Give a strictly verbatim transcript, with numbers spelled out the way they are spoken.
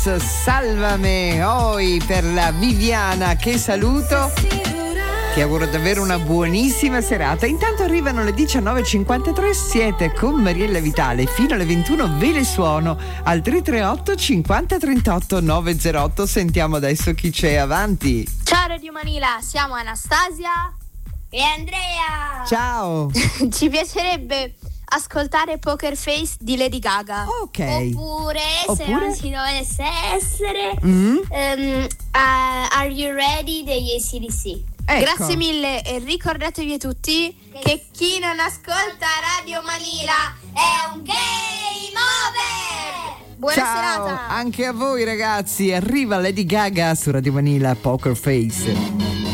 Salvame, oi per la Viviana che saluto, ti auguro davvero una buonissima serata. Intanto arrivano le diciannove e cinquantatré, siete con Mariella Vitale fino alle ventuno, ve le suono al tre tre otto cinquanta trentotto novecentotto. Sentiamo adesso chi c'è avanti. Ciao Radio Manila, siamo Anastasia e Andrea. Ciao. Ci piacerebbe ascoltare Poker Face di Lady Gaga. Ok. Oppure, Oppure? se non si dovesse essere, Mm? um, uh, Are You Ready degli A C D C. Ecco. Grazie mille e ricordatevi a tutti che chi non ascolta Radio Manila è un game over. Buona Ciao serata. anche a voi ragazzi. Arriva Lady Gaga su Radio Manila, Poker Face.